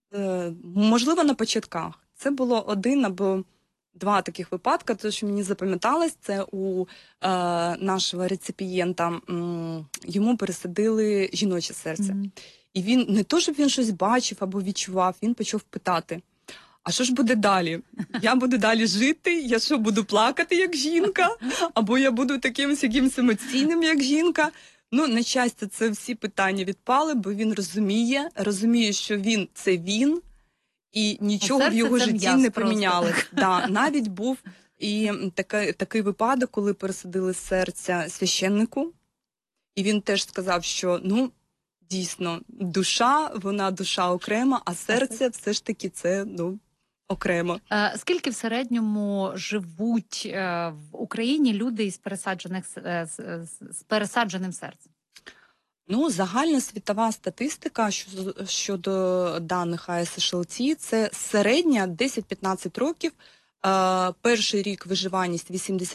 Можливо, на початках. Це було один або два таких випадки, те, що мені запам'яталось, це у нашого реципієнта, йому пересадили жіноче серце. І він, не то, щоб він щось бачив або відчував, він почав питати, а що ж буде далі? Я буду далі жити? Я що, буду плакати, як жінка? Або я буду таким якимось емоційним, як жінка? Ну, на щастя, це всі питання відпали, бо він розуміє, що він – це він, і нічого в його житті не помінялось. Да, навіть був і такий випадок, коли пересадили серця священнику, і він теж сказав, що, ну, дійсно, вона душа окрема, а серце все ж таки це, ну, окремо. Скільки в середньому живуть в Україні люди із пересадженим серцем? Ну, загальна світова статистика щодо даних АСШЛТ – це середня 10-15 років. Перший рік виживаність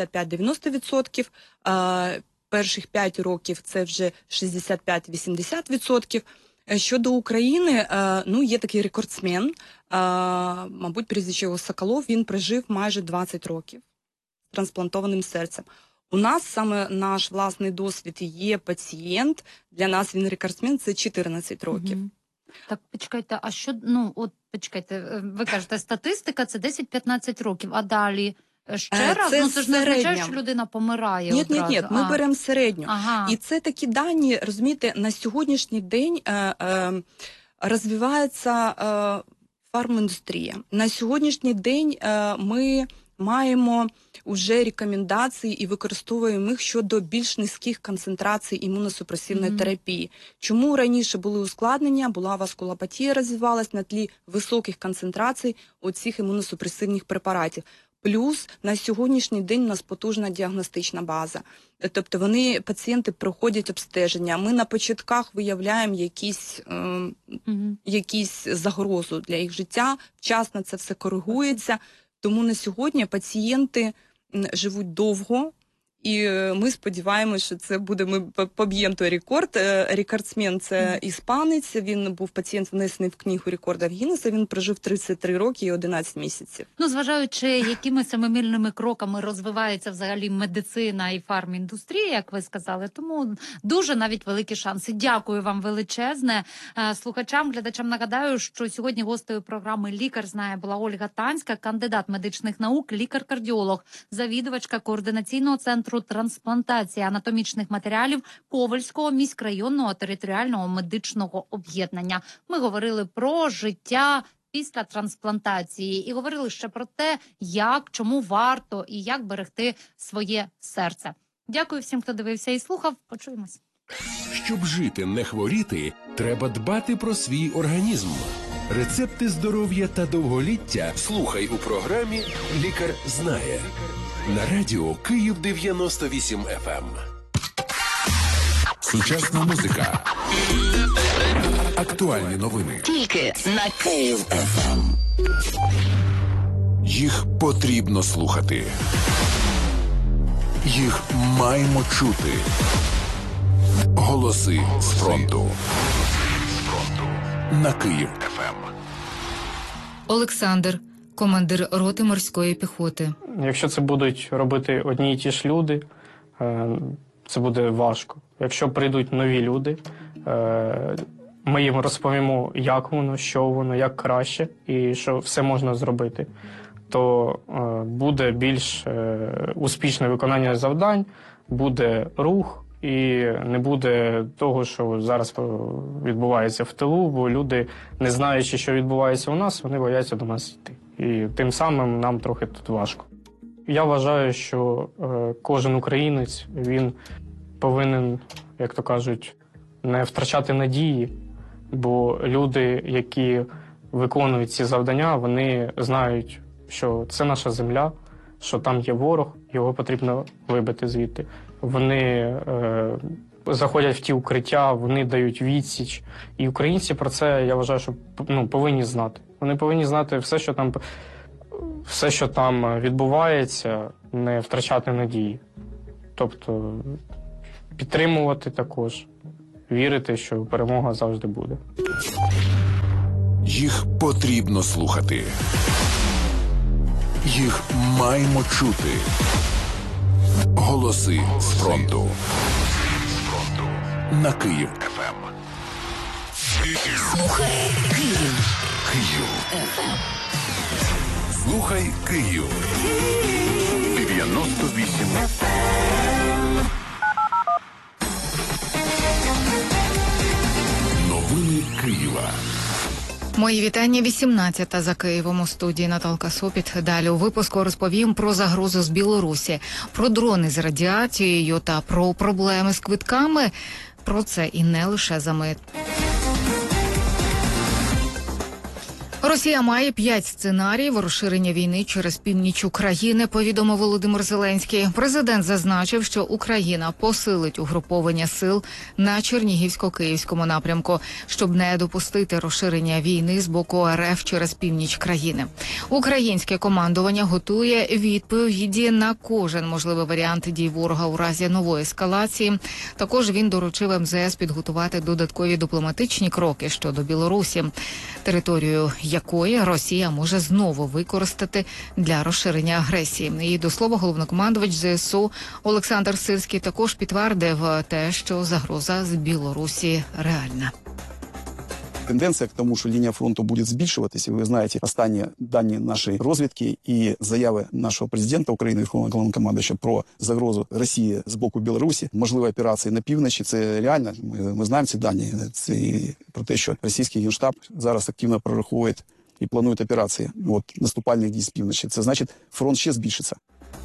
85-90%, перших 5 років це вже 65-80%. Щодо України, ну, є такий рекордсмен, мабуть, прізвище його Соколов, він прожив майже 20 років з трансплантованим серцем. У нас саме наш власний досвід є пацієнт, для нас він рекордсмен, це 14 років. Так, почекайте, а що, почекайте, ви кажете, статистика це 10-15 років, а далі ще раз? Це ж не означає, що людина помирає одразу. Ні, ми беремо середню. І це такі дані, розумієте, на сьогоднішній день розвивається фарміндустрія. На сьогоднішній день ми маємо вже рекомендації і використовуємо їх щодо більш низьких концентрацій імуносупресивної терапії. Чому раніше були ускладнення, була васкулопатія розвивалась на тлі високих концентрацій оцих імуносупресивних препаратів. Плюс на сьогоднішній день у нас потужна діагностична база. Тобто пацієнти проходять обстеження. Ми на початках виявляємо якісь загрозу для їх життя. Вчасно це все коригується. Тому на сьогодні пацієнти живуть довго, і ми сподіваємося, що це буде, ми поб'ємо той рекорд. Рекордсмен – це іспанець, він був пацієнт внесений в книгу рекордів Гіннеса, він прожив 33 роки і 11 місяців. Ну, зважаючи, якими семимильними кроками розвивається взагалі медицина і фарміндустрія, як ви сказали, тому дуже навіть великі шанси. Дякую вам величезне. Слухачам, глядачам нагадаю, що сьогодні гостею програми «Лікар знає» була Ольга Танська, кандидат медичних наук, лікар-кардіолог, завідувачка координаційного центру трансплантації анатомічних матеріалів Ковельського міськрайонного територіального медичного об'єднання. Ми говорили про життя після трансплантації і говорили ще про те, чому варто і як берегти своє серце. Дякую всім, хто дивився і слухав. Почуємось. Щоб жити, не хворіти, треба дбати про свій організм. Рецепти здоров'я та довголіття слухай у програмі «Лікар знає» на радіо Київ 98 FM. Сучасна музика. Актуальні новини. Тільки на Київ FM. Їх потрібно слухати. Їх маємо чути. Голоси з фронту. На Київ FM. Олександр, командир роти морської піхоти. Якщо це будуть робити одні й ті ж люди, це буде важко. Якщо прийдуть нові люди, ми їм розповімо, як воно, що воно, як краще, і що все можна зробити, то буде більш успішне виконання завдань, буде рух, і не буде того, що зараз відбувається в тилу, бо люди, не знаючи, що відбувається у нас, вони бояться до нас йти. І тим самим нам трохи тут важко. Я вважаю, що кожен українець, він повинен, як то кажуть, не втрачати надії, бо люди, які виконують ці завдання, вони знають, що це наша земля, що там є ворог, його потрібно вибити звідти. Вони заходять в ті укриття, вони дають відсіч. І українці про це, я вважаю, що повинні знати. Вони повинні знати все, що там відбувається, не втрачати надії. Тобто підтримувати також, вірити, що перемога завжди буде. Їх потрібно слухати. Їх маємо чути. Голоси з фронту. На Київ ФМ. Слухай Київ. Київ. Слухай Київ. 98 Новини Києва. Мої вітання. 18-та за Києвом. У студії Наталка Сопіт. Далі у випуску розповім про загрозу з Білорусі, про дрони з радіацією та про проблеми з квитками. Про це і не лише за мить. Росія має 5 сценаріїв розширення війни через північ України, повідомив Володимир Зеленський. Президент зазначив, що Україна посилить угруповання сил на Чернігівсько-Київському напрямку, щоб не допустити розширення війни з боку РФ через північ країни. Українське командування готує відповіді на кожен можливий варіант дій ворога у разі нової ескалації. Також він доручив МЗС підготувати додаткові дипломатичні кроки щодо Білорусі, територію якої Росія може знову використати для розширення агресії. І до слова, головнокомандувач ЗСУ Олександр Сирський також підтвердив те, що загроза з Білорусі реальна. Тенденція к тому, що лінія фронту буде збільшуватися. Ви знаєте, останні дані нашої розвідки і заяви нашого президента України, Верховного Головнокомандувача, про загрозу Росії з боку Білорусі, можливі операції на півночі. Це реально. Ми знаємо ці дані. Це про те, що російський генштаб зараз активно прораховує і планує операції наступальних дій з півночі. Це значить, фронт ще збільшиться.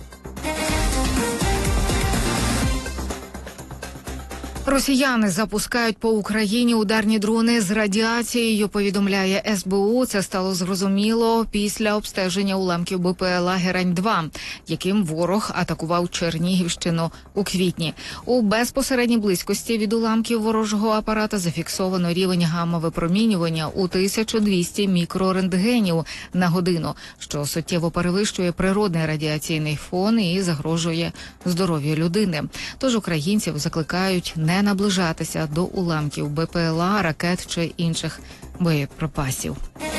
Росіяни запускають по Україні ударні дрони з радіацією, повідомляє СБУ. Це стало зрозуміло після обстеження уламків БПЛА «Герань-2», яким ворог атакував Чернігівщину у квітні. У безпосередній близькості від уламків ворожого апарата зафіксовано рівень гамма-випромінювання у 1200 мікрорентгенів на годину, що суттєво перевищує природний радіаційний фон і загрожує здоров'ю людини. Тож українців закликають не наближатися до уламків БПЛА, ракет чи інших боєприпасів.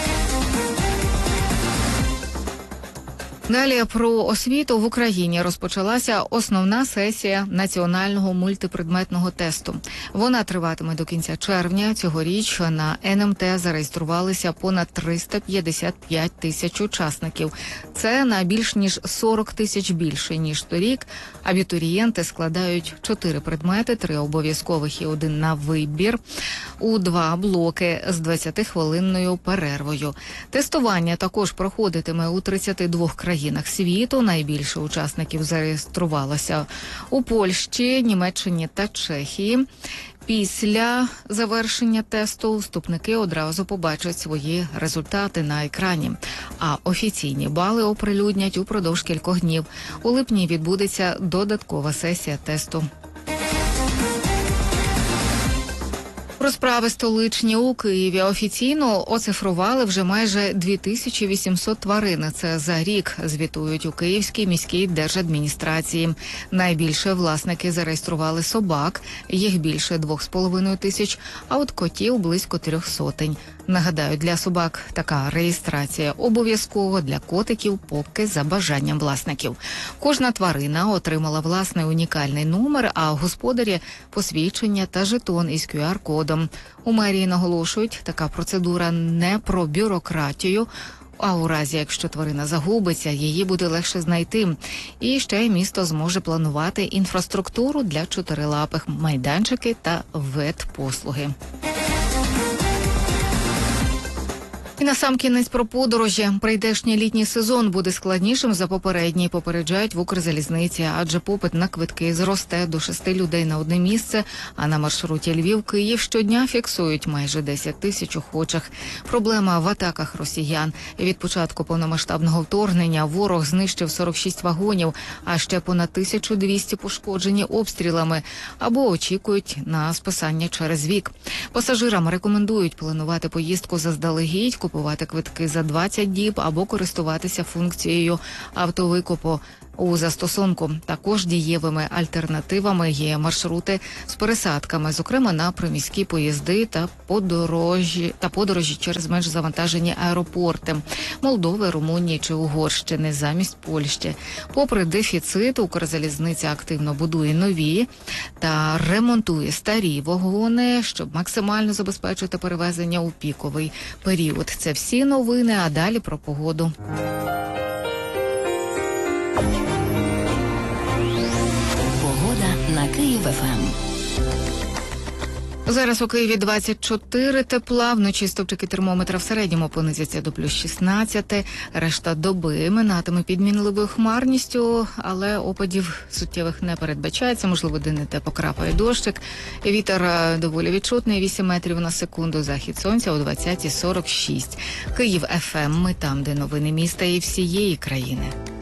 Далі про освіту. В Україні розпочалася основна сесія національного мультипредметного тесту. Вона триватиме до кінця червня. Цьогоріч на НМТ зареєструвалися понад 355 тисяч учасників. Це на більш ніж 40 тисяч більше, ніж торік. Абітурієнти складають 4 предмети, 3 обов'язкових і 1 на вибір, у 2 блоки з 20-хвилинною перервою. Тестування також проходитиме у 32 країнах світу. Найбільше учасників зареєструвалося у Польщі, Німеччині та Чехії. Після завершення тесту вступники одразу побачать свої результати на екрані, а офіційні бали оприлюднять упродовж кількох днів. У липні відбудеться додаткова сесія тесту. Про справи столичні. У Києві офіційно оцифрували вже майже 2800 тварин. Це за рік, звітують у Київській міській держадміністрації. Найбільше власники зареєстрували собак, їх більше 2500, а от котів близько 300. Нагадаю, для собак така реєстрація обов'язкова, для котиків поки за бажанням власників. Кожна тварина отримала власний унікальний номер, а господарі – посвідчення та жетон із QR-кодом. У мерії наголошують, така процедура не про бюрократію, а у разі, якщо тварина загубиться, її буде легше знайти. І ще місто зможе планувати інфраструктуру для чотирилапих, майданчики та ветпослуги. І насамкінець про подорожі. Прийдешній літній сезон буде складнішим за попередній, попереджають в Укрзалізниці, адже попит на квитки зросте до 6 людей на одне місце, а на маршруті Львів-Київ щодня фіксують майже 10 тисяч охочих. Проблема в атаках росіян. Від початку повномасштабного вторгнення ворог знищив 46 вагонів, а ще понад 1200 пошкоджені обстрілами або очікують на списання через вік. Пасажирам рекомендують планувати поїздку заздалегідь, купувати квитки за 20 діб або користуватися функцією автовикупу. у застосунку. Також дієвими альтернативами є маршрути з пересадками, зокрема на приміські поїзди та подорожі через менш завантажені аеропорти Молдови, Румунії чи Угорщини замість Польщі. Попри дефіцит, Укрзалізниця активно будує нові та ремонтує старі вагони, щоб максимально забезпечити перевезення у піковий період. Це всі новини, а далі про погоду. Погода на Київ-ФМ. Зараз у Києві 24 тепла, вночі стопчики термометра в середньому понизяться до плюс 16, решта доби минатиме під мінливою хмарністю, але опадів суттєвих не передбачається, можливо, де-не-де покрапає дощик. Вітер доволі відчутний, 8 метрів на секунду, захід сонця о 20:46. Київ-ФМ, ми там, де новини міста і всієї країни.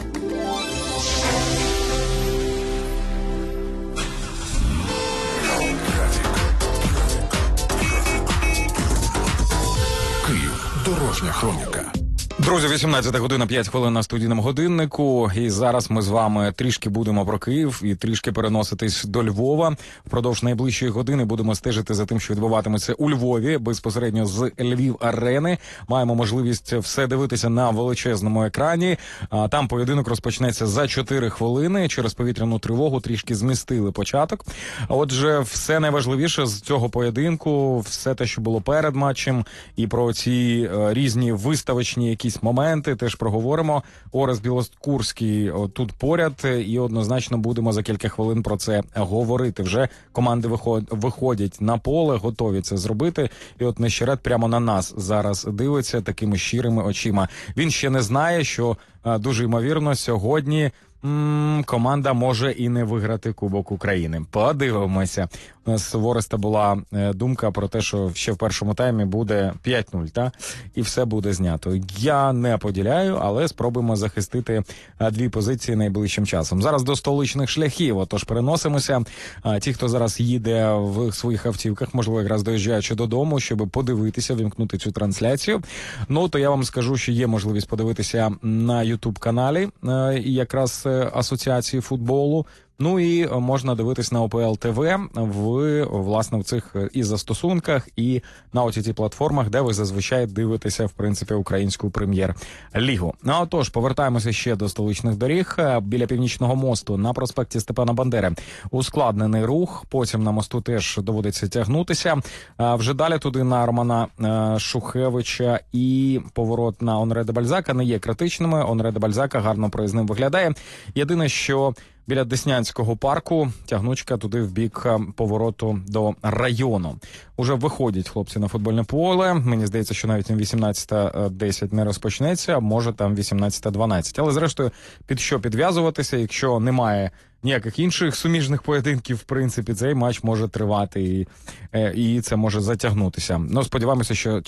Дорожня хроніка. Друзі, 18 година, 5 хвилин на студійному годиннику. І зараз ми з вами трішки будемо про Київ і трішки переноситись до Львова. Впродовж найближчої години будемо стежити за тим, що відбуватиметься у Львові, безпосередньо з Львів-арени. Маємо можливість все дивитися на величезному екрані. Там поєдинок розпочнеться за 4 хвилини. Через повітряну тривогу трішки змістили початок. Отже, все найважливіше з цього поєдинку, все те, що було перед матчем, і про ці різні виставочні якісь моменти теж проговоримо. Орест Білокурський тут поряд, і однозначно будемо за кілька хвилин про це говорити. Вже команди виходять на поле, готові це зробити. І от Нещерет прямо на нас зараз дивиться такими щирими очима. Він ще не знає, що дуже ймовірно сьогодні команда може і не виграти Кубок України. Подивимося. У нас в Ореста була думка про те, що ще в першому таймі буде 5-0, та? І все буде знято. Я не поділяю, але спробуємо захистити дві позиції найближчим часом. Зараз до столичних шляхів, отож переносимося. Ті, хто зараз їде в своїх автівках, можливо, якраз доїжджаючи додому, щоб подивитися, вімкнути цю трансляцію. Ну, то я вам скажу, що є можливість подивитися на YouTube-каналі якраз Асоціації футболу. Ну і можна дивитись на ОПЛ ТВ власне в цих і застосунках, і на OTT-платформах, де ви зазвичай дивитеся, в принципі, українську прем'єр-лігу. Ну, отож, повертаємося ще до столичних доріг. Біля Північного мосту на проспекті Степана Бандери ускладнений рух, потім на мосту теж доводиться тягнутися. Вже далі туди на Романа Шухевича і поворот на Онре де Бальзака не є критичними. Онре де Бальзака гарно проїзним виглядає. Єдине, що біля Деснянського парку тягнучка туди в бік повороту до району. Уже виходять хлопці на футбольне поле. Мені здається, що навіть 18:10 не розпочнеться, може там 18:12. Але зрештою, під що підв'язуватися, якщо немає ніяких інших суміжних поєдинків, в принципі, цей матч може тривати і це може затягнутися. Ну, сподіваємося, що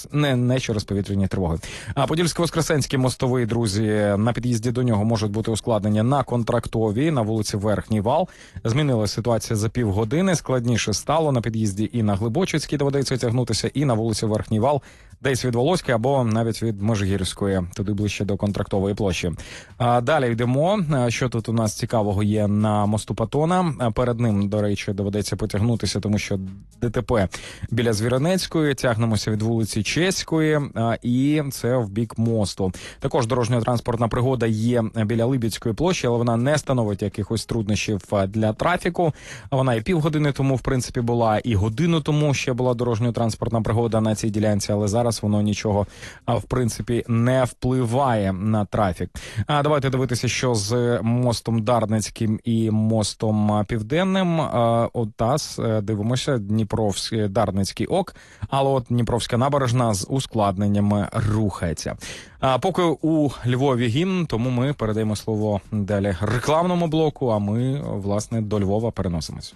не через повітряні тривоги. А Подільсько-Воскресенський мостовий, друзі, на під'їзді до нього можуть бути ускладнення на Контрактовій, на вулиці Верхній Вал. Змінилася ситуація за півгодини, складніше стало на під'їзді і на Глибочицькій доведеться тягнутися, і на вулиці Верхній Вал, десь від Волоської або навіть від Межгірської, туди ближче до Контрактової площі. Далі йдемо. Що тут у нас цікавого є на мосту Патона? Перед ним, до речі, доведеться потягнутися, тому що ДТП біля Звіринецької, тягнемося від вулиці Чеської, і це в бік мосту. Також дорожньо-транспортна пригода є біля Либідської площі, але вона не становить якихось труднощів для трафіку. Вона і півгодини тому, в принципі, була, і годину тому ще була дорожньо-транспортна пригода на цій ділянці, але зараз воно нічого, в принципі, не впливає на трафік. Давайте дивитися, що з мостом Дарницьким і мостом Південним. ОТАС, дивимося, Дніпровський, Дарницький ок, але от Дніпровська набережна з ускладненнями рухається. Поки у Львові гімн, тому ми передаємо слово далі рекламному блоку, а ми, власне, до Львова переносимось.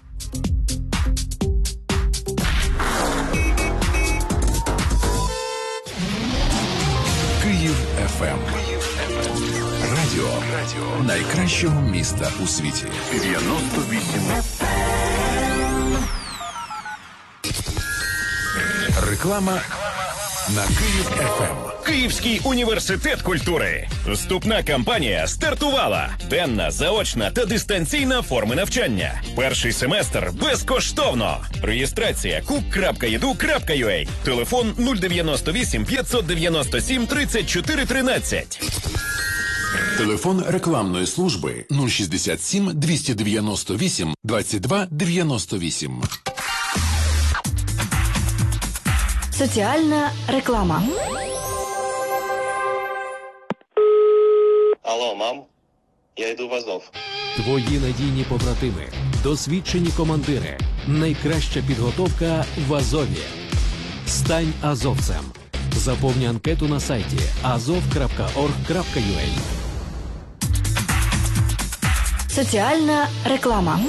Київ ФМ. Радіо найкращого міста у світі. 98 Реклама на Київ ФМ. Київський університет культури. Вступна кампанія стартувала. Денна, заочна та дистанційна форми навчання. Перший семестр безкоштовно. Реєстрація cook.edu.ua. Телефон 098 597 34 13. Телефон рекламної служби 067 298 22 98. Соціальна реклама. Алло, мам, я йду в Азов. Твої надійні побратими, досвідчені командири, найкраща підготовка в Азові. Стань азовцем. Заповни анкету на сайті azov.org.ua. Соціальна реклама.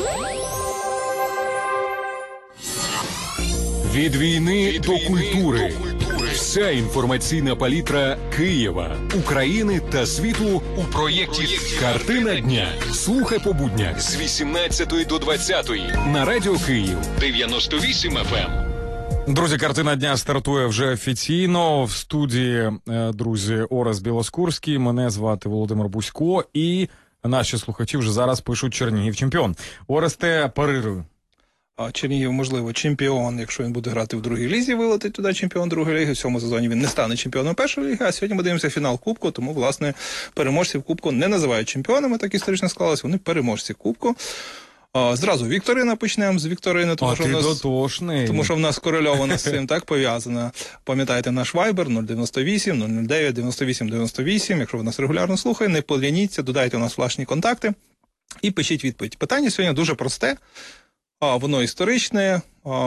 Від війни до культури. Вся інформаційна палітра Києва, України та світу у проєкті «Картина дня». Слухай по буднях з 18 до 20 на Радіо Київ 98 FM. Друзі, «Картина дня» стартує вже офіційно. В студії, друзі, Орест Білоскурський, мене звати Володимир Бузько, і наші слухачі вже зараз пишуть «Чернігів чемпіон». Оресте, парирую. Чернігів, можливо, чемпіон, якщо він буде грати в другій лізі, вилетить туди чемпіон другої ліги. В цьому сезоні він не стане чемпіоном першої ліги, а сьогодні ми дивимося фінал Кубку, тому, власне, переможців Кубку не називають чемпіонами, так історично склалось, вони переможці Кубку. Зразу Вікторина почнемо з Вікторини, тому що в нас корельовано з цим, так, пов'язано. Пам'ятаєте наш вайбер 098 009 98 98, якщо ви нас регулярно слухаєте, не поляніться, додайте у нас власні контакти і пишіть відповідь. Питання сьогодні дуже просте. Воно історичне.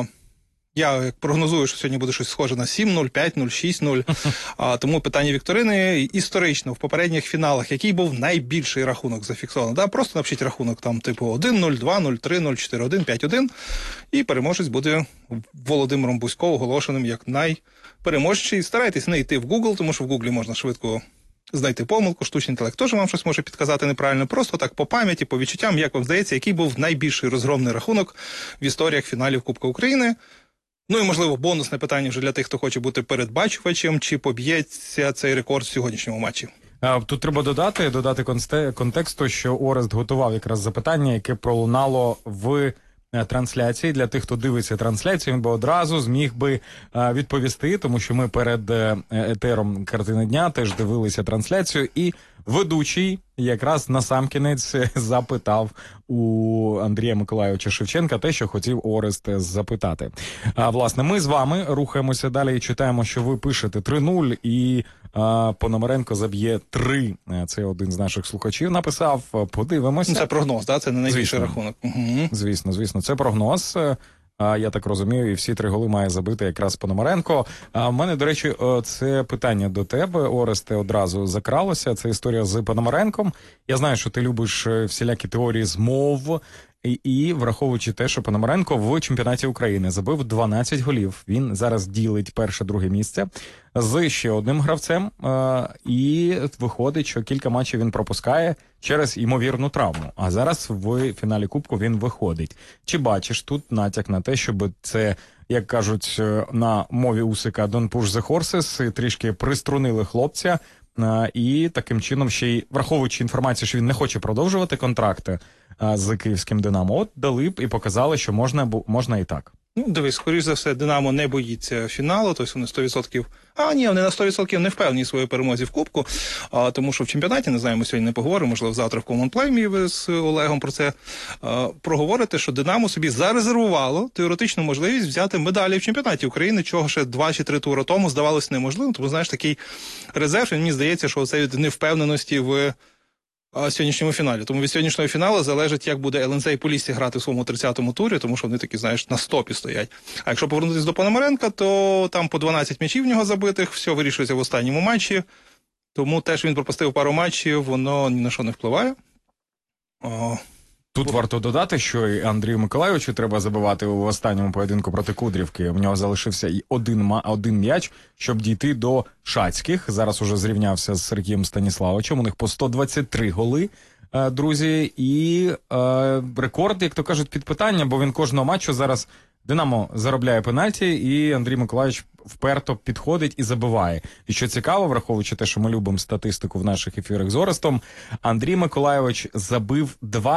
Я прогнозую, що сьогодні буде щось схоже на 7-0, 5-0, 6-0. Тому питання Вікторини історично в попередніх фіналах, який був найбільший рахунок зафіксований. Да? Просто напишіть рахунок там типу 1-0, 2-0, 3-0, 4-1, 5-1. І переможець буде Володимиром Бузько оголошеним як найпереможчий. Старайтесь не йти в Google, тому що в Google можна швидко знайти помилку, штучний інтелект теж вам щось може підказати неправильно. Просто так по пам'яті, по відчуттям, як вам здається, який був найбільший розгромний рахунок в історіях фіналів Кубка України. Ну і, можливо, бонусне питання вже для тих, хто хоче бути передбачувачем, чи поб'ється цей рекорд в сьогоднішньому матчі. Тут треба додати контексту, що Орест готував якраз запитання, яке пролунало в трансляції. Для тих, хто дивиться трансляцію, він би одразу зміг би відповісти, тому що ми перед етером «Картини дня» теж дивилися трансляцію, і ведучий якраз насамкінець запитав у Андрія Миколайовича Шевченка те, що хотів Орест запитати. Власне, ми з вами рухаємося далі і читаємо, що ви пишете 3-0, і Пономаренко заб'є 3. Це один з наших слухачів написав. Подивимося. Це прогноз, так? Це не найбільший рахунок. Угу. Звісно, це прогноз. Я так розумію, і всі 3 голи має забити якраз Пономаренко. У мене, до речі, це питання до тебе, Оресте, одразу закралося. Це історія з Пономаренком. Я знаю, що ти любиш всілякі теорії змов, і враховуючи те, що Пономаренко в чемпіонаті України забив 12 голів. Він зараз ділить перше-друге місце з ще одним гравцем, і виходить, що кілька матчів він пропускає через ймовірну травму. А зараз в фіналі Кубку він виходить. Чи бачиш тут натяк на те, щоб це, як кажуть на мові Усика, don't push the horses, трішки приструнили хлопця, і таким чином ще й, враховуючи інформацію, що він не хоче продовжувати контракти з київським «Динамо», от дали б і показали, що можна і так. Ну, дивись, скоріш за все, «Динамо» не боїться фіналу, тобто вони 100%... вони на 100% не впевнені в своїй перемозі в Кубку, тому що в чемпіонаті, не знаю, ми сьогодні не поговоримо, можливо, завтра в комонплеймі ви з Олегом про це проговорите, що «Динамо» собі зарезервувало теоретичну можливість взяти медалі в чемпіонаті України, чого ще 2 чи 3 тури тому здавалося неможливим. Тому, знаєш, такий резерв, і мені здається, що це від невпевненості в сьогоднішньому фіналі. Тому від сьогоднішнього фіналу залежить, як буде ЛНЗ і Полісся грати в своєму 30-му турі, тому що вони такі, знаєш, на стопі стоять. А якщо повернутися до Пономаренка, то там по 12 м'ячів в нього забитих, все вирішується в останньому матчі. Тому те, що він пропустив пару матчів, воно ні на що не впливає. Тут варто додати, що і Андрію Миколайовичу треба забивати у останньому поєдинку проти Кудрівки. У нього залишився і один м'яч, щоб дійти до Шацьких. Зараз уже зрівнявся з Сергієм Станіславовичем. У них по 123 голи, друзі. І рекорд, як то кажуть, під питання, бо він кожного матчу зараз Динамо заробляє пенальті, і Андрій Миколаївич вперто підходить і забиває. І що цікаво, враховуючи те, що ми любимо статистику в наших ефірах з Орестом, Андрій Миколаївич забив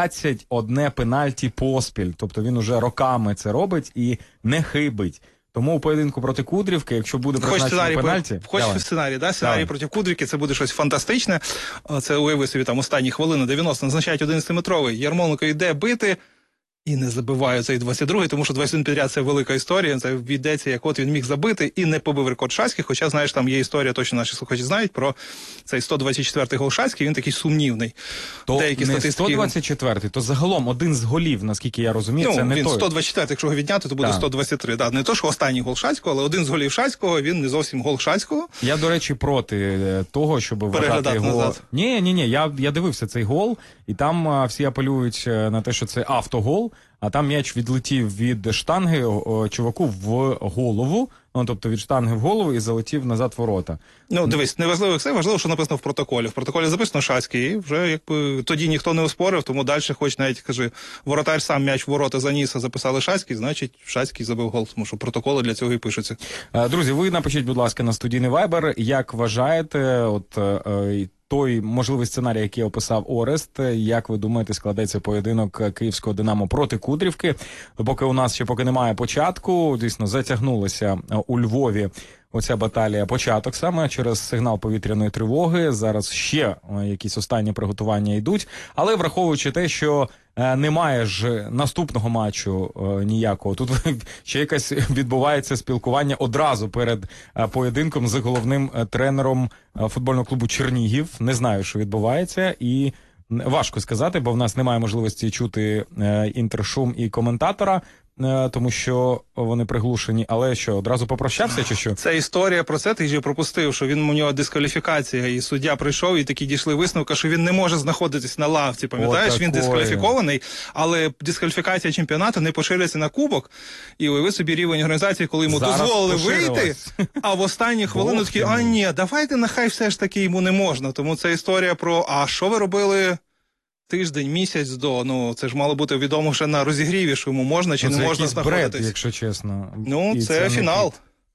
21 пенальті поспіль. Тобто він уже роками це робить і не хибить. Тому у поєдинку проти Кудрівки, якщо буде призначено пенальті... Хочеш сценарій, да? Сценарій проти Кудрівки, це буде щось фантастичне. Це уяви собі там останні хвилини 90 назначають 11-метровий. Ярмоленко йде бити і не забиває цей 22-й, тому що 21 підряд – це велика історія. Це йдеться, як от він міг забити і не побив рекорд Шацьких. Хоча, знаєш, там є історія, точно наші слухачі знають, про цей 124-й гол Шацький, він такий сумнівний. То деякі не статистики... 124-й, то загалом один з голів, наскільки я розумію, це не він той. 124, якщо його відняти, то буде 123. Да, не то, що останній гол Шацького, але один з голів Шацького, він не зовсім гол Шацького. Я, до речі, проти того, щоб вважати його... назад. Ні, я дивився цей гол, і там всі апелюють на те, що це автогол, а там м'яч відлетів від штанги чуваку в голову, ну, тобто від штанги в голову і залетів назад в ворота. Ну, дивись, не важливо все, важливо, що написано в протоколі. В протоколі записано Шацький, і вже якби тоді ніхто не оспорив, тому далі хоч навіть, кажи, воротар сам м'яч в ворота заніс, а записали Шацький, значить Шацький забив гол, тому що протоколи для цього і пишуться. Друзі, ви напишіть, будь ласка, на студійний Viber, як вважаєте, от той можливий сценарій, який описав Орест, як ви думаєте, складеться поєдинок київського «Динамо» проти Кудрівки? Поки у нас ще поки немає початку, дійсно, затягнулася у Львові оця баталія, початок саме через сигнал повітряної тривоги. Зараз ще якісь останні приготування йдуть. Але враховуючи те, що немає ж наступного матчу ніякого, тут ще якесь відбувається спілкування одразу перед поєдинком з головним тренером футбольного клубу «Чернігів». Не знаю, що відбувається, і важко сказати, бо в нас немає можливості чути інтершум і коментатора, тому що вони приглушені. Але що, одразу попрощався чи що? Це історія про це, ти ж пропустив, що у нього дискваліфікація, і суддя прийшов, і такі дійшли висновка, що він не може знаходитись на лавці, пам'ятаєш? Він дискваліфікований, але дискваліфікація чемпіонату не поширюється на кубок, і уяви собі рівень організації, коли йому зараз дозволили вийти, а в останні хвилини такі, ні, давайте нехай все ж таки йому не можна. Тому це історія про, а що ви робили тиждень, місяць до, ну, це ж мало бути відомо ще на розігріві, що йому можна чи не можна знаходитись. Бред, якщо чесно. Ну, це фінал.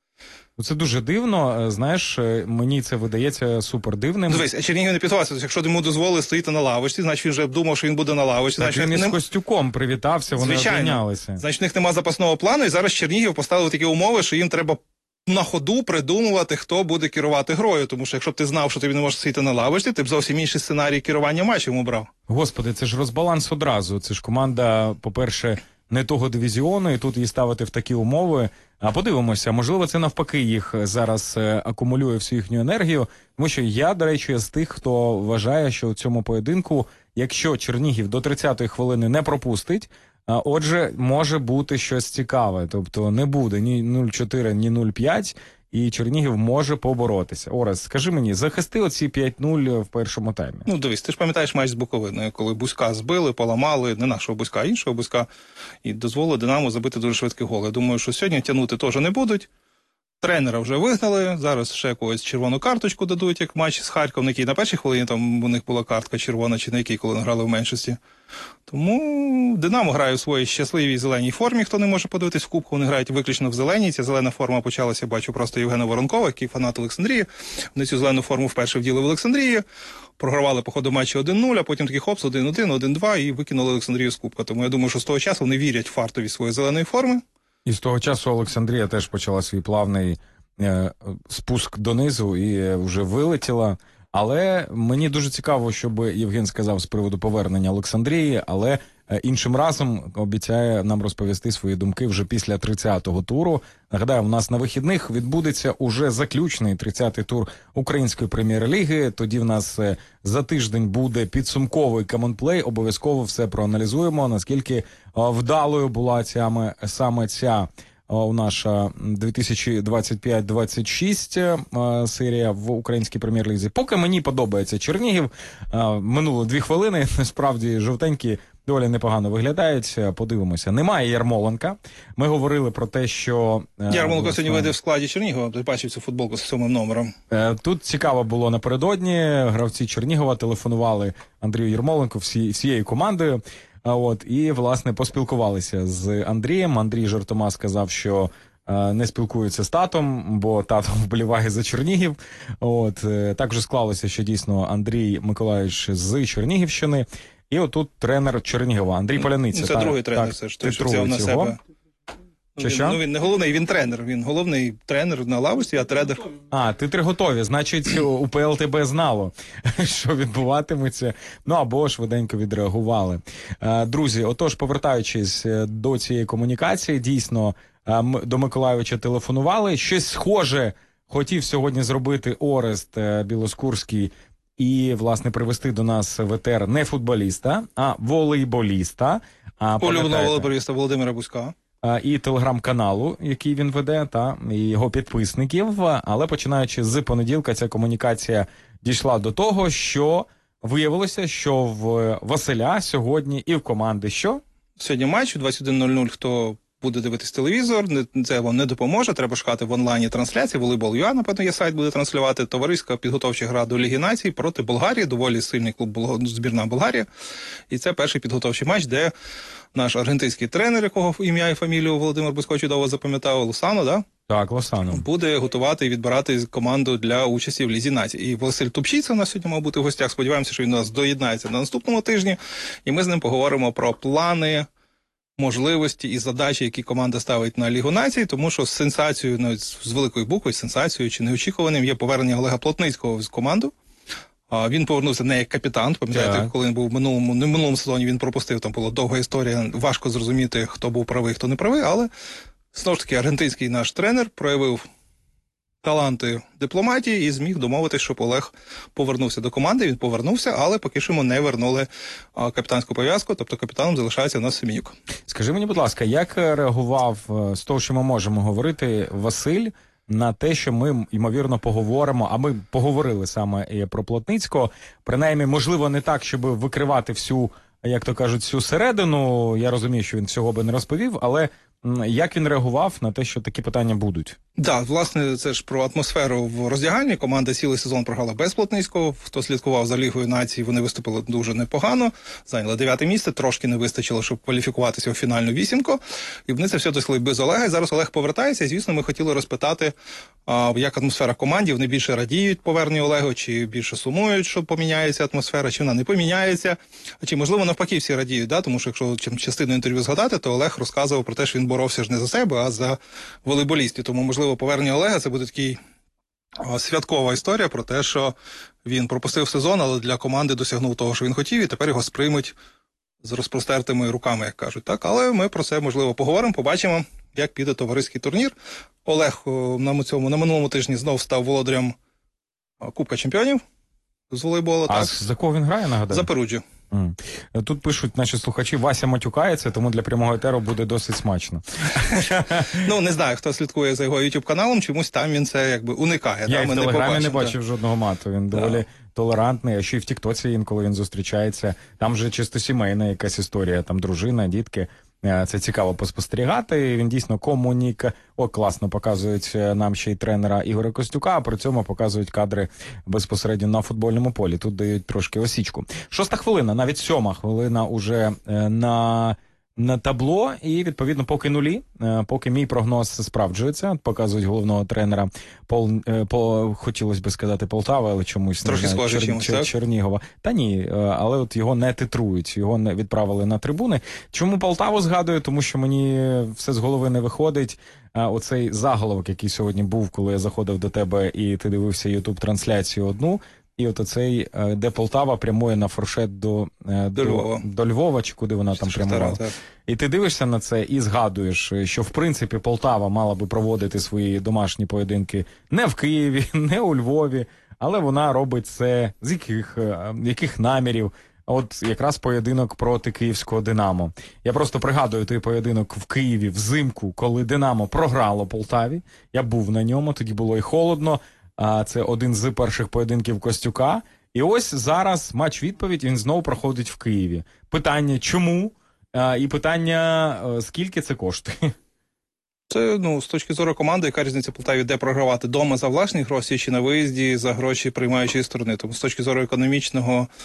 Це дуже дивно, знаєш, мені це видається супер дивним. Дивись, Чернігів не підготувався, якщо йому дозволили стоїти на лавочці, значить він вже думав, що він буде на лавочці. Так значить, він із Костюком привітався, вони обмінялися. Значить, в них нема запасного плану, і зараз Чернігів поставили такі умови, що їм треба на ходу придумувати, хто буде керувати грою, тому що якщо б ти знав, що тобі не можеш сидіти на лавочці, ти б зовсім інший сценарій керування матчем обрав. Господи, це ж розбаланс одразу. Це ж команда, по-перше, не того дивізіону, і тут її ставити в такі умови. А подивимося, можливо, це навпаки їх зараз акумулює всю їхню енергію. Тому що я, до речі, з тих, хто вважає, що у цьому поєдинку, якщо Чернігів до 30-ї хвилини не пропустить, отже, може бути щось цікаве. Тобто не буде ні 0-4, ні 0-5, і Чернігів може поборотися. Орес, скажи мені, захисти оці 5-0 в першому таймі? Ну, дивись, ти ж пам'ятаєш матч з Буковиною, коли Бузька збили, поламали, не нашого Бузька, а іншого Бузька, і дозволили «Динамо» забити дуже швидкий гол. Я думаю, що сьогодні тягнути теж не будуть. Тренера вже вигнали, зараз ще якусь червону карточку дадуть, як матч з Харковом, на якій на першій хвилині там у них була картка червона, чи на якій, коли вони грали в меншості. Тому «Динамо» грає у своїй щасливій зеленій формі, хто не може подивитись в кубку, вони грають виключно в зеленій. Ця зелена форма почалася, бачу, просто Євгена Воронкова, який фанат Олександрії. Вони цю зелену форму вперше вділи в Олександрії, програвали по ходу матчі 1-0, а потім такий хопс, 1-1, 1-2 і викинули Олександрію з кубка. Тому я думаю, що з того часу вони вірять в фартові своєї зеленої форми. І з того часу Олександрія теж почала свій плавний спуск донизу і вже вилетіла. Але мені дуже цікаво, щоб Євген сказав з приводу повернення Олександрії, але іншим разом обіцяє нам розповісти свої думки вже після 30-го туру. Нагадаю, у нас на вихідних відбудеться уже заключний 30-й тур Української прем'єр-ліги. Тоді в нас за тиждень буде підсумковий коментплей. Обов'язково все проаналізуємо, наскільки вдалою була саме ця наша 2025-26 серія в Українській прем'єр-лізі. Поки мені подобається Чернігів. Минуло 2 хвилини. Насправді жовтенькі доволі непогано виглядають. Подивимося. Немає Ярмоленка. Ми говорили про те, що... Ярмоленко сьогодні вийде в складі Чернігова. Ти бачив цю футболку з 7 номером. Тут цікаво було напередодні. Гравці Чернігова телефонували Андрію Ярмоленку всією командою. І, власне, поспілкувалися з Андрієм. Андрій жартома сказав, що не спілкується з татом, бо тато вболіває за Чернігів. Так вже склалося, що дійсно Андрій Миколаївич з Чернігівщини. І отут тренер Чернігова, Андрій Поляниця. Це другий тренер, це ж той, що взяв на себе. Він не головний, він тренер. Він головний тренер на лавочці, а тренер. Титри готові. Значить, УПЛ ТБ знало, що відбуватиметься. Або швиденько відреагували. Друзі, отож, повертаючись до цієї комунікації, дійсно, до Миколайовича телефонували. Щось схоже хотів сьогодні зробити Орест Білоскурський і, власне, привести до нас в етер не футболіста, а волейболіста. Улюбленого волейболіста Володимира Бузька. І телеграм-каналу, який він веде, і його підписників. Але починаючи з понеділка, ця комунікація дійшла до того, що виявилося, що в Василя сьогодні і в команди що? Сьогодні матч у 21:00, хто буде дивитись телевізор, це вам не допоможе, треба шукати в онлайні трансляції, Волейбол.ua, напевно, є сайт, буде транслювати, товариська підготовча гра до Ліги Націй проти Болгарії, доволі сильний клуб, збірна Болгарія, і це перший підготовчий матч, де наш аргентинський тренер, якого ім'я і фамілію Володимир Бузько чудово запам'ятав, Лосано, да? Так, Лосано. Буде готувати і відбирати команду для участі в Лізі Націй. І Василь Тупчійцев у нас сьогодні мав бути в гостях, сподіваємося, що він у нас доєднається на наступному тижні, і ми з ним поговоримо про плани, можливості і задачі, які команда ставить на Лігу Націй, тому що сенсацією, навіть з великої букви, сенсацією чи неочікуваним є повернення Олега Плотницького з команду. Він повернувся не як капітан, пам'ятаєте, коли він був в минулому сезоні, він пропустив, там була довга історія, важко зрозуміти, хто був правий, хто не правий, але, знову ж таки, аргентинський наш тренер проявив таланти дипломатії і зміг домовитися, щоб Олег повернувся до команди. Він повернувся, але поки що йому не вернули капітанську пов'язку, тобто капітаном залишається у нас Семенюк. Скажи мені, будь ласка, як реагував, з того, що ми можемо говорити, Василь на те, що ми, ймовірно, поговоримо, а ми поговорили саме і про Плотницького, принаймні, можливо, не так, щоб викривати всю, як то кажуть, всю середину, я розумію, що він всього би не розповів, але як він реагував на те, що такі питання будуть? Так, власне, це ж про атмосферу в роздягальні. Команда цілий сезон програла без Плотницького. Хто слідкував за Лігою Націй, вони виступили дуже непогано. Зайняли 9-те місце, трошки не вистачило, щоб кваліфікуватися у фінальну вісімку. І вони це все досягли без Олега. І зараз Олег повертається. І, звісно, ми хотіли розпитати, як атмосфера в команді. Вони більше радіють поверненню Олегу, чи більше сумують, що поміняється атмосфера, чи вона не поміняється. Чи, можливо, навпаки, всі радіють, да? Тому що, якщо частину інтерв'ю згадати, то Олег розказував про те, що він боровся ж не за себе, а за волейболістів. Тому, можливо, повернення Олега – це буде такий святкова історія про те, що він пропустив сезон, але для команди досягнув того, що він хотів, і тепер його сприймуть з розпростертими руками, як кажуть. Так? Але ми про це, можливо, поговоримо, побачимо, як піде товариський турнір. Олег на минулому тижні знов став володарем Кубка чемпіонів з волейболу. А за кого він грає, нагадаю? За Перуджу. Тут пишуть наші слухачі, Вася матюкається, тому для прямого етеру буде досить смачно. Не знаю, хто слідкує за його YouTube-каналом, чомусь там він це якби уникає. Я і в Телеграмі не бачив жодного мату, він доволі толерантний, а ще й в Тіктоці інколи він зустрічається. Там же чисто сімейна якась історія, там дружина, дітки. Це цікаво поспостерігати. Він дійсно класно показують нам ще й тренера Ігоря Костюка, а при цьому показують кадри безпосередньо на футбольному полі. Тут дають трошки осічку. 6-та хвилина, навіть 7-та хвилина уже на табло, і, відповідно, поки нулі, поки мій прогноз справджується, показують головного тренера, хотілося б сказати Полтава, але чомусь трохи схоже чимось, Чернігова. Та ні, але от його не титрують, його не відправили на трибуни. Чому Полтаву згадую? Тому що мені все з голови не виходить. Оцей заголовок, який сьогодні був, коли я заходив до тебе і ти дивився YouTube-трансляцію одну, і от оцей, де Полтава прямує на фуршет до Львова, чи куди вона там прямувала. І ти дивишся на це і згадуєш, що в принципі Полтава мала би проводити свої домашні поєдинки не в Києві, не у Львові, але вона робить це з яких намірів. От якраз поєдинок проти київського «Динамо». Я просто пригадую той поєдинок в Києві взимку, коли «Динамо» програло Полтаві. Я був на ньому, тоді було і холодно. Це один з перших поєдинків Костюка. І ось зараз матч-відповідь, він знову проходить в Києві. Питання, чому? І питання, скільки це коштує? Це, з точки зору команди, яка різниця Полтаві, де програвати? Дома за власні гроші чи на виїзді за гроші приймаючої сторони? Тому з точки зору економічного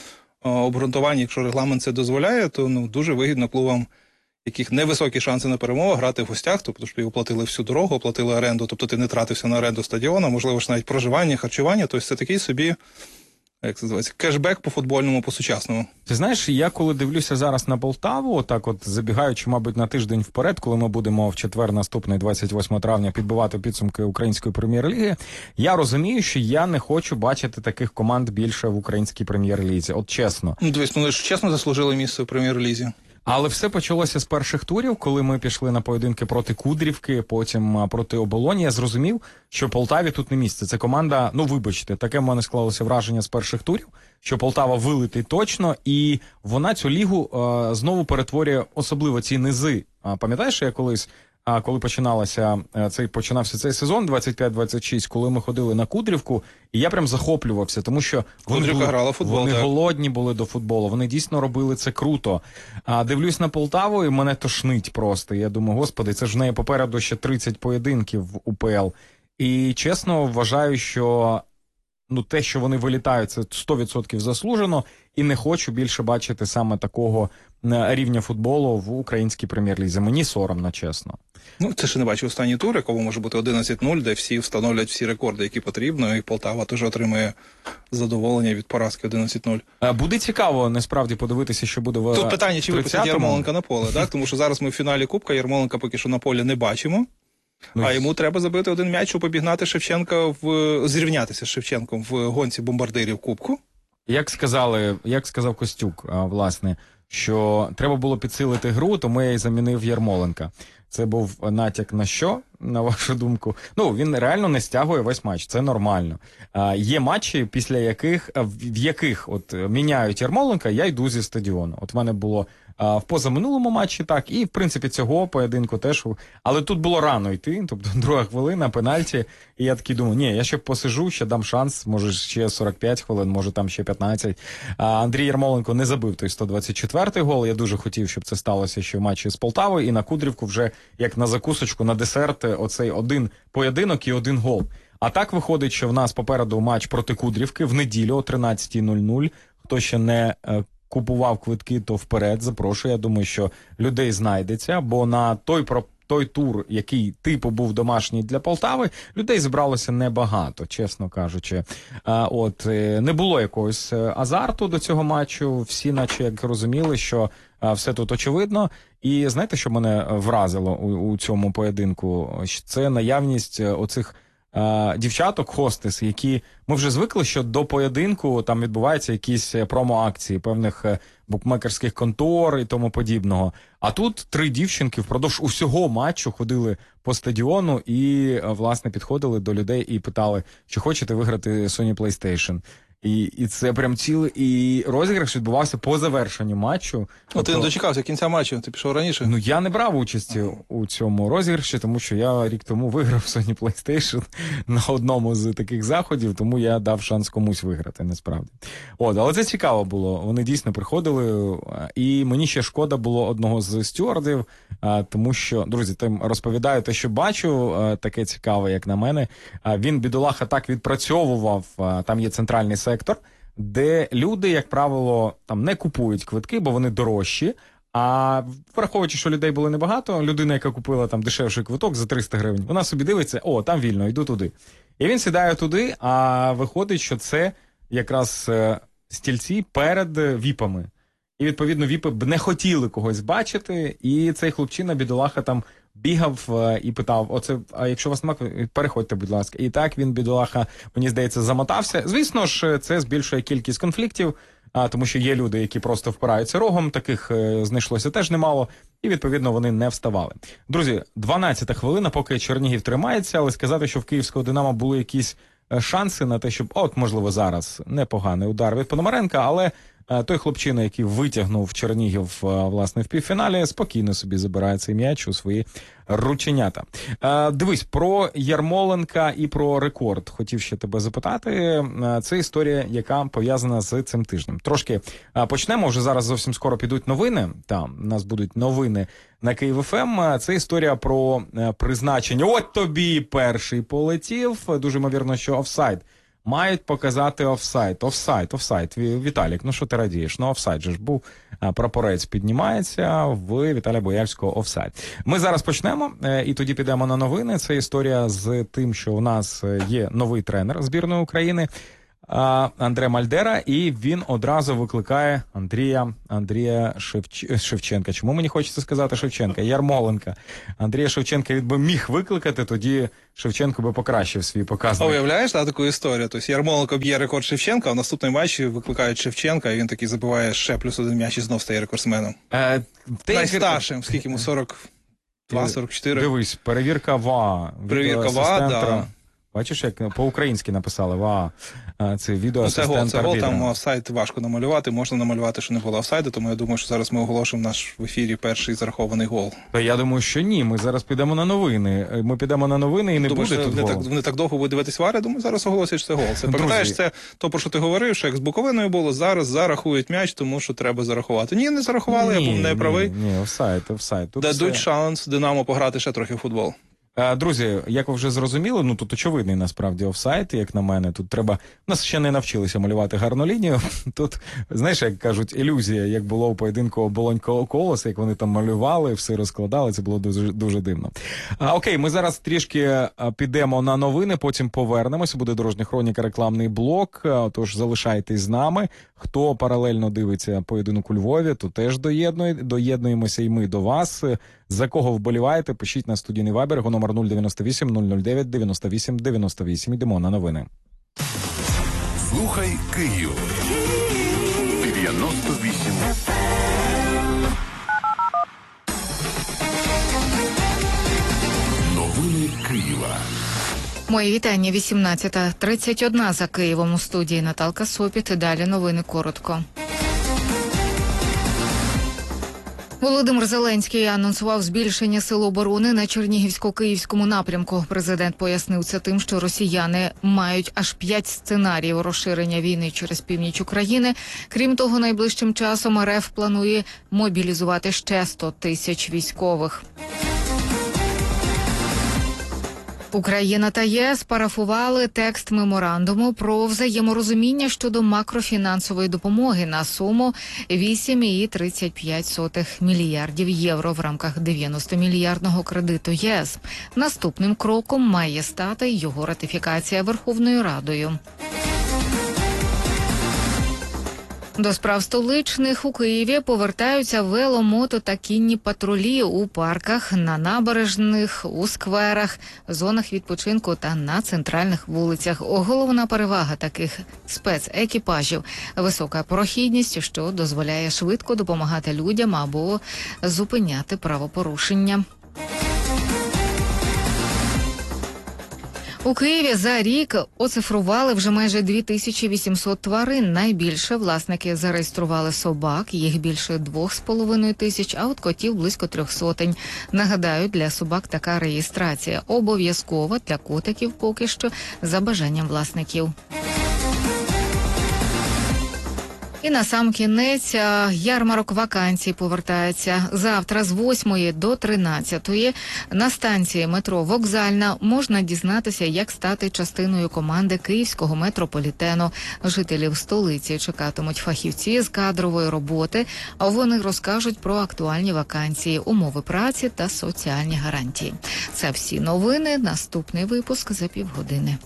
обґрунтування, якщо регламент це дозволяє, то дуже вигідно клубам, яких невисокі шанси на перемогу, грати в гостях, тобто що оплатили всю дорогу, оплатили оренду, тобто ти не тратився на оренду стадіону, можливо ж навіть проживання, харчування, тобто це такий собі, як це називається, кешбек по футбольному, по сучасному. Ти знаєш, я коли дивлюся зараз на Полтаву, так от забігаючи, мабуть, на тиждень вперед, коли ми будемо в четвер наступний, 28 травня, підбивати підсумки Української прем'єр-ліги, я розумію, що я не хочу бачити таких команд більше в Українській прем'єр-лізі. От чесно. Дивись, вони ж чесно заслужили місце в прем'єр-лізі. Але все почалося з перших турів, коли ми пішли на поєдинки проти Кудрівки, потім проти Оболоні. Я зрозумів, що Полтаві тут не місце. Це команда, вибачте, таке в мене склалося враження з перших турів, що Полтава вилетить точно, і вона цю лігу знову перетворює, особливо ці низи. Пам'ятаєш, я колись, коли починався цей сезон, 25-26, коли ми ходили на Кудрівку, і я прям захоплювався, тому що вони голодні були до футболу, вони дійсно робили це круто. Дивлюсь на Полтаву, і мене тошнить просто. Я думаю, господи, це ж в неї попереду ще 30 поєдинків в УПЛ. І чесно вважаю, що те, що вони вилітають, це 100% заслужено, і не хочу більше бачити саме такого рівня футболу в Українській прем'єр-лізі. Мені соромно, чесно. Це ще не бачу останній тур, якому може бути 11-0, де всі встановлять всі рекорди, які потрібно, і Полтава теж отримує задоволення від поразки 11-0. Буде цікаво, насправді, подивитися, що буде в 30-му. Тут питання, чи випустять Ярмоленка на поле, так? Тому що зараз ми в фіналі Кубка, Ярмоленка поки що на полі не бачимо. А йому треба забити один м'яч, щоб обігнати Шевченка, зрівнятися з Шевченком в гонці бомбардирів Кубку. Як сказав Костюк, власне, що треба було підсилити гру, тому я й замінив Ярмоленка. Це був натяк на що, на вашу думку? Він реально не стягує весь матч, це нормально. Є матчі, в яких міняють Ярмоленка, я йду зі стадіону. От в мене було в позаминулому матчі так, і в принципі цього поєдинку теж. Але тут було рано йти, тобто друга хвилина, пенальті, і я такий думаю, я ще посижу, ще дам шанс, може ще 45 хвилин, може там ще 15. Андрій Ярмоленко не забив той 124-й гол, я дуже хотів, щоб це сталося ще в матчі з Полтавою, і на Кудрівку вже як на закусочку, на десерт, оцей один поєдинок і один гол. А так виходить, що в нас попереду матч проти Кудрівки в неділю о 13:00. Хто ще не купував квитки, то вперед, запрошую. Я думаю, що людей знайдеться, бо на той тур, який типу був домашній для Полтави, людей зібралося небагато, чесно кажучи. Не було якогось азарту до цього матчу, всі наче як розуміли, що все тут очевидно. І знаєте, що мене вразило у цьому поєдинку? Це наявність оцих дівчаток, хостес, які ми вже звикли, що до поєдинку там відбуваються якісь промо-акції певних букмекерських контор і тому подібного. А тут 3 дівчинки впродовж усього матчу ходили по стадіону і, власне, підходили до людей і питали, чи хочете виграти Sony PlayStation. І це прям цілий, і розіграш відбувався по завершенню матчу. Ти не дочекався кінця матчу, ти пішов раніше? Я не брав участі у цьому розіграші, тому що я рік тому виграв Sony PlayStation на одному з таких заходів, тому я дав шанс комусь виграти, насправді. Але це цікаво було, вони дійсно приходили, і мені ще шкода було одного з стюардів, тому що, друзі, там розповідаю те, що бачу, таке цікаве, як на мене. Він, бідолаха, так відпрацьовував, там є центральний сектор, де люди, як правило, там не купують квитки, бо вони дорожчі, а враховуючи, що людей було небагато, людина, яка купила там дешевший квиток за 300 гривень, вона собі дивиться, там вільно, йду туди. І він сідає туди, а виходить, що це якраз стільці перед віпами. І, відповідно, віпи б не хотіли когось бачити, і цей хлопчина, бідолаха, там бігав і питав, а якщо у вас немає, переходьте, будь ласка. І так він, бідолаха, мені здається, замотався. Звісно ж, це збільшує кількість конфліктів, тому що є люди, які просто впираються рогом, таких знайшлося теж немало, і, відповідно, вони не вставали. Друзі, 12-та хвилина, поки Чернігів тримається, але сказати, що в київського «Динамо» були якісь шанси на те, щоб, можливо, зараз непоганий удар від Пономаренка, але той хлопчина, який витягнув Чернігів, власне, в півфіналі, спокійно собі забирає цей м'яч у свої рученята. Дивись, про Ярмоленка і про рекорд хотів ще тебе запитати. Це історія, яка пов'язана з цим тижнем. Трошки почнемо, вже зараз зовсім скоро підуть новини. Там у нас будуть новини на Київ ФМ. Це історія про призначення. От тобі перший полетів. Дуже ймовірно, що офсайд мають показати офсайд. Офсайд. Віталік, ну що ти радієш? Ну офсайд же ж був, прапорець піднімається, в Віталія Боярського офсайд. Ми зараз почнемо і тоді підемо на новини. Це історія з тим, що у нас є новий тренер збірної України, Андре Мальдера, і він одразу викликає Андрія Шевченка. Чому мені хочеться сказати Шевченка? Ярмоленка. Андрія Шевченка він би міг викликати, тоді Шевченко би покращив свій показник. Уявляєш, таку історію? Тобто Ярмоленко б'є рекорд Шевченка, а в наступному матчі викликають Шевченка, і він такий забиває ще плюс один м'яч і знов стає рекордсменом. Найстаршим, скільки йому, 42-44? Дивись, перевірка ВА. Перевірка ВА, да. Бачиш, як по-українськи написали ВА. Це відеоасистент. Це гол, там офсайд важко намалювати, можна намалювати, що не було офсайду, тому я думаю, що зараз ми оголошимо наш в ефірі перший зарахований гол. Та я думаю, що ні, ми зараз підемо на новини. Ми підемо на новини і не думаю, буде тут голу. Вони так довго будуть дивитись вари, думаю, зараз оголосять, що це гол. Це, пам'ятаєш, це то, про що ти говорив, що як з Буковиною було, зараз зарахують м'яч, тому що треба зарахувати. Ні, не зарахували, я був неправий. Ні, офсайд. Дадуть шанс Динамо пограти ще трохи в футбол. Друзі, як ви вже зрозуміли, ну тут очевидний насправді офсайд, як на мене. Тут треба, нас ще не навчилися малювати гарну лінію. Тут, знаєш, як кажуть, ілюзія, як було у поєдинку Оболонь-Колос, як вони там малювали, все розкладали, це було дуже, дуже дивно. Окей, ми зараз трішки підемо на новини, потім повернемося, буде дорожня хроніка, рекламний блок, тож залишайтесь з нами. Хто паралельно дивиться поєдинок у Львові, то теж доєднуємося і ми до вас. За кого вболіваєте, пишіть на студійний вайбер, його номер 098 009 98 98. Йдемо на новини. Слухай Київ. 98. Новини Києва. Мої вітання. 18:31 за Києвом. У студії Наталка Сопіт. Далі новини коротко. Володимир Зеленський анонсував збільшення сил оборони на Чернігівсько-Київському напрямку. Президент пояснив це тим, що росіяни мають аж 5 сценаріїв розширення війни через північ України. Крім того, найближчим часом РФ планує мобілізувати ще 100 тисяч військових. Україна та ЄС парафували текст меморандуму про взаєморозуміння щодо макрофінансової допомоги на суму 8,35 мільярдів євро в рамках 90-мільярдного кредиту ЄС. Наступним кроком має стати його ратифікація Верховною Радою. До справ столичних у Києві повертаються вело, мото та кінні патрулі у парках, на набережних, у скверах, зонах відпочинку та на центральних вулицях. Головна перевага таких спецекіпажів – висока прохідність, що дозволяє швидко допомагати людям або зупиняти правопорушення. У Києві за рік оцифрували вже майже 2800 тварин. Найбільше власники зареєстрували собак, їх більше 2500, а от котів близько 300. Нагадаю, для собак така реєстрація обов'язкова, для котиків поки що за бажанням власників. І на сам кінець ярмарок вакансій повертається. Завтра з 8 до 13 на станції метро «Вокзальна» можна дізнатися, як стати частиною команди Київського метрополітену. Жителів столиці чекатимуть фахівці з кадрової роботи, а вони розкажуть про актуальні вакансії, умови праці та соціальні гарантії. Це всі новини. Наступний випуск за півгодини.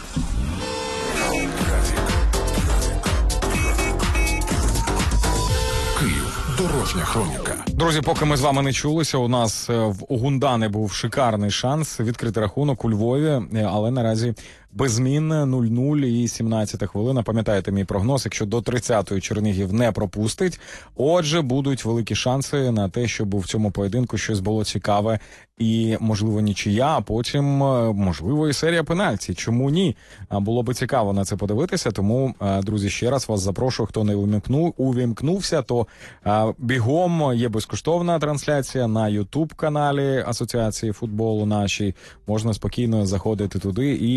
Дорожня хроніка. Друзі, поки ми з вами не чулися, у нас в Гундани був шикарний шанс відкрити рахунок у Львові, але наразі без змін 0-0 і 17 хвилина. Пам'ятаєте мій прогноз, якщо до 30-ї Чернігів не пропустить, отже, будуть великі шанси на те, щоб у цьому поєдинку щось було цікаве і, можливо, нічия, а потім, можливо, і серія пенальті. Чому ні? Було би цікаво на це подивитися, тому, друзі, ще раз вас запрошую, хто не увімкнувся, то бігом є безкоштовна трансляція на YouTube-каналі Асоціації футболу нашій. Можна спокійно заходити туди і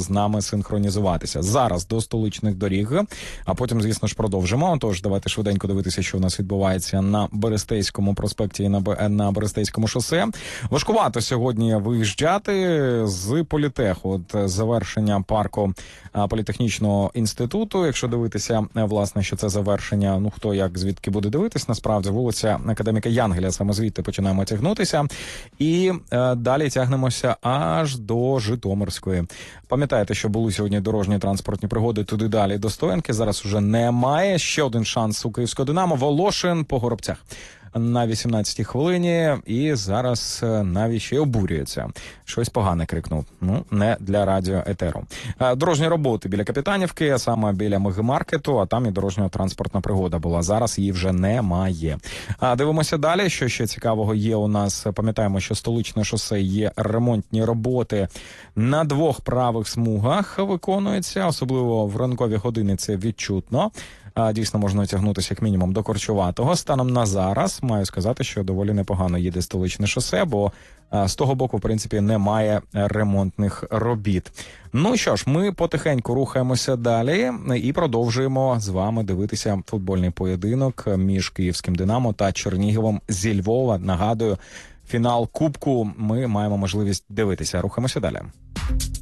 з нами синхронізуватися. Зараз до столичних доріг, а потім, звісно ж, продовжимо. Тож давайте швиденько дивитися, що у нас відбувається на Берестейському проспекті і на Берестейському шосе. Важкувато сьогодні виїжджати з політеху. От завершення парку політехнічного інституту. Якщо дивитися, власне, що це завершення, ну хто як звідки буде дивитись, насправді вулиця Академіка Янгеля, саме звідти починаємо тягнутися. І далі тягнемося аж до Житомирської. Пам'ятаєте, що були сьогодні дорожні транспортні пригоди туди далі до Стоянки. Зараз уже немає. Ще один шанс у Київського Динамо. Волошин по Горобцях на 18-й хвилині, і зараз навіть ще й обурюється. Щось погане крикнув. Ну, не для радіоетеру. Дорожні роботи біля Капітанівки, а саме біля Мегамаркету, а там і дорожньо-транспортна пригода була. Зараз її вже немає. Дивимося далі, що ще цікавого є у нас. Пам'ятаємо, що столичне шосе є ремонтні роботи на 2 правих смугах виконуються, особливо в ранкові години це відчутно. Дійсно, можна отягнутися як мінімум до Корчуватого. Станом на зараз маю сказати, що доволі непогано їде столичне шосе, бо з того боку, в принципі, немає ремонтних робіт. Ну що ж, ми потихеньку рухаємося далі і продовжуємо з вами дивитися футбольний поєдинок між Київським Динамо та Черніговом зі Львова. Нагадую, фінал Кубку ми маємо можливість дивитися. Рухаємося далі.